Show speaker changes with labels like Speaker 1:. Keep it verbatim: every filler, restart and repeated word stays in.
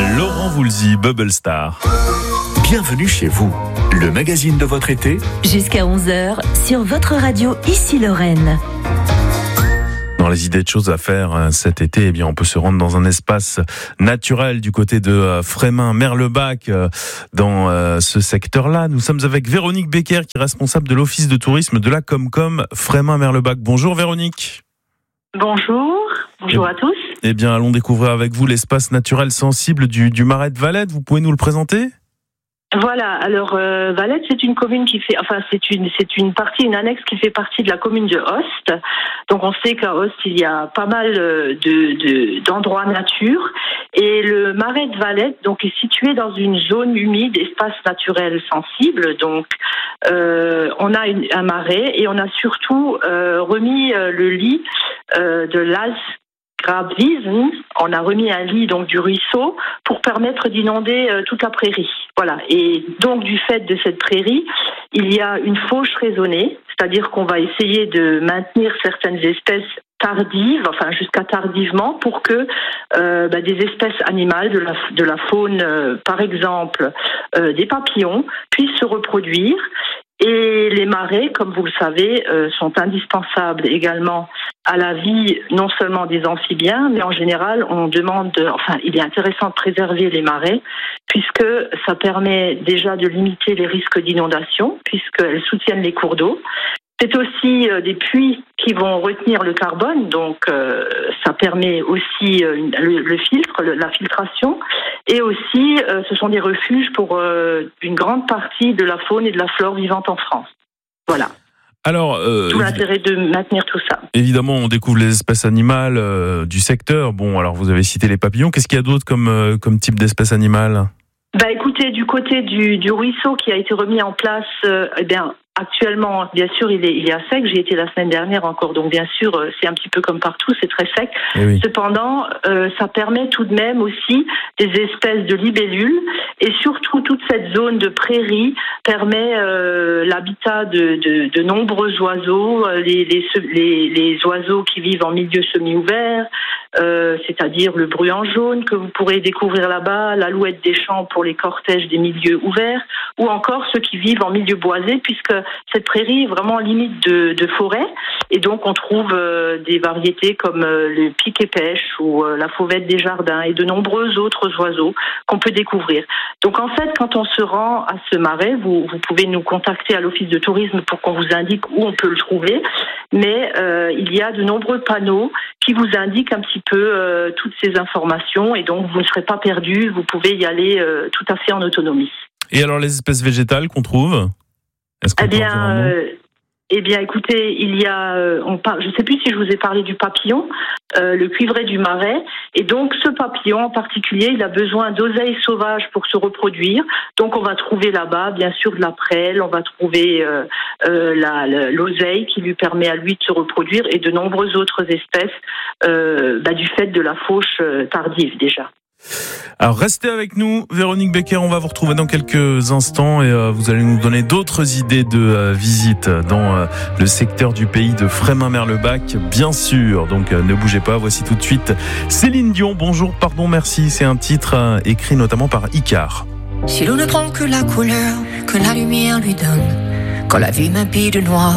Speaker 1: Laurent Voulzy, Bubble Star.
Speaker 2: Bienvenue chez vous, le magazine de votre été.
Speaker 3: Jusqu'à onze heures, sur votre radio, ici Lorraine.
Speaker 1: Dans les idées de choses à faire cet été, eh bien, on peut se rendre dans un espace naturel du côté de Frémin-Merlebach, dans ce secteur-là. Nous sommes avec Véronique Becker, qui est responsable de l'office de tourisme de la Comcom Frémin-Merlebach. Bonjour Véronique.
Speaker 4: Bonjour, bonjour à tous.
Speaker 1: Eh bien, allons découvrir avec vous l'espace naturel sensible du, du Marais de Valette. Vous pouvez nous le présenter ?
Speaker 4: Voilà, alors euh, Valette, c'est une commune qui fait, enfin c'est une c'est une partie, une annexe qui fait partie de la commune de Host. Donc on sait qu'à Host il y a pas mal de, de d'endroits nature et le Marais de Valette donc est situé dans une zone humide, espace naturel sensible. Donc euh, on a une, un marais et on a surtout euh, remis euh, le lit euh, de l'Als. Grabwiesen, on a remis un lit donc du ruisseau pour permettre d'inonder euh, toute la prairie. Voilà. Et donc du fait de cette prairie, il y a une fauche raisonnée, c'est-à-dire qu'on va essayer de maintenir certaines espèces tardives, enfin jusqu'à tardivement, pour que euh, bah, des espèces animales de la de la faune, euh, par exemple euh, des papillons, puissent se reproduire. Et les marais, comme vous le savez, euh, sont indispensables également à la vie non seulement des amphibiens, mais en général, on demande, enfin, il est intéressant de préserver les marais, puisque ça permet déjà de limiter les risques d'inondation, puisqu'elles soutiennent les cours d'eau. C'est aussi euh, des puits qui vont retenir le carbone, donc euh, ça permet aussi euh, le, le filtre, le, la filtration, et aussi euh, ce sont des refuges pour euh, une grande partie de la faune et de la flore vivante en France. Voilà.
Speaker 1: Alors, euh,
Speaker 4: tout l'intérêt de maintenir tout ça.
Speaker 1: Évidemment, on découvre les espèces animales euh, du secteur. Bon, alors vous avez cité les papillons. Qu'est-ce qu'il y a d'autre comme euh, comme type d'espèces animales ?
Speaker 4: Bah, écoutez, du côté du, du ruisseau qui a été remis en place, euh, eh bien. Actuellement, bien sûr, il est, il est à sec. J'y étais la semaine dernière encore, donc bien sûr, c'est un petit peu comme partout, c'est très sec. Oui. Cependant, euh, ça permet tout de même aussi des espèces de libellules et surtout toute cette zone de prairie permet euh, l'habitat de, de, de nombreux oiseaux, les, les, les, les oiseaux qui vivent en milieu semi-ouvert, euh, c'est-à-dire le bruant jaune que vous pourrez découvrir là-bas, l'alouette des champs pour les cortèges des milieux ouverts, ou encore ceux qui vivent en milieu boisé, puisque cette prairie est vraiment limite de, de forêt, et donc on trouve euh, des variétés comme euh, le piquet-pêche ou euh, la fauvette des jardins et de nombreux autres oiseaux qu'on peut découvrir. Donc en fait, quand on se rend à ce marais, vous, vous pouvez nous contacter à l'office de tourisme pour qu'on vous indique où on peut le trouver, mais euh, il y a de nombreux panneaux qui vous indiquent un petit peu euh, toutes ces informations, et donc vous ne serez pas perdu, vous pouvez y aller euh, tout à fait en autonomie.
Speaker 1: Et alors les espèces végétales qu'on trouve ? Est-ce qu'on
Speaker 4: eh bien, euh, eh bien, écoutez, il y a, euh, on par... je ne sais plus si je vous ai parlé du papillon, euh, le cuivré du marais, et donc ce papillon en particulier, il a besoin d'oseille sauvage pour se reproduire. Donc, on va trouver là-bas, bien sûr, de la prêle, on va trouver euh, euh, la, la, l'oseille qui lui permet à lui de se reproduire, et de nombreuses autres espèces euh, bah, du fait de la fauche euh, tardive déjà.
Speaker 1: Alors restez avec nous, Véronique Becker, on va vous retrouver dans quelques instants et euh, vous allez nous donner d'autres idées de euh, visite dans euh, le secteur du pays de Frémin-Merlebach, bien sûr. Donc euh, ne bougez pas, voici tout de suite Céline Dion, Bonjour, pardon, merci. C'est un titre euh, écrit notamment par Icar.
Speaker 5: Si l'on ne prend que la couleur que la lumière lui donne, quand la vie m'habille de noir,